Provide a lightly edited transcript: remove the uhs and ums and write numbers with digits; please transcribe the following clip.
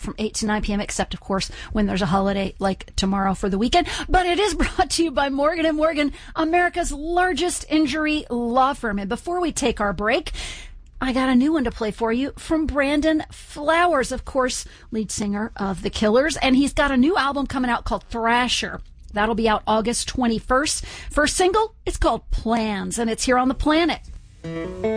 from 8 to 9 p.m., except, of course, when there's a holiday like tomorrow for the weekend. But it is brought to you by Morgan & Morgan, America's largest injury law firm. And before we take our break, I got a new one to play for you from Brandon Flowers, of course, lead singer of The Killers. And he's got a new album coming out called Thrasher. That'll be out August 21st. First single, it's called Plans, and it's here on The Planet.